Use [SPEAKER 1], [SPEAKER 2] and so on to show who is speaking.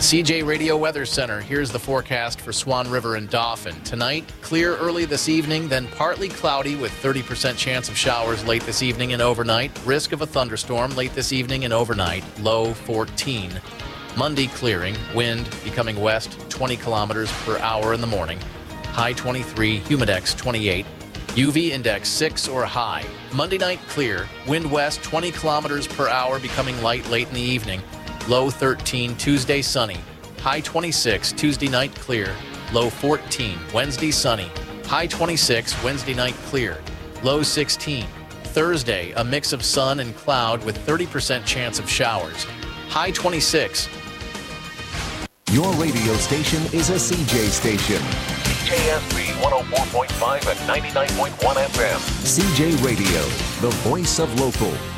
[SPEAKER 1] the CJ Radio Weather Center, here's the forecast for Swan River and Dauphin. Tonight, clear early this evening, then partly cloudy with 30% chance of showers late this evening and overnight. Risk of a thunderstorm late this evening and overnight, low 14. Monday clearing, wind becoming west 20 kilometers per hour in the morning. High 23, humidex 28. UV index 6 or high. Monday night clear, wind west 20 kilometers per hour becoming light late in the evening. Low 13, Tuesday sunny. High 26, Tuesday night clear. Low 14, Wednesday sunny. High 26, Wednesday night clear. Low 16. Thursday, a mix of sun and cloud with 30% chance of showers. High 26.
[SPEAKER 2] Your radio station is a CJ station.
[SPEAKER 3] CJSB 104.5 and 99.1 FM.
[SPEAKER 2] CJ Radio, the voice of local.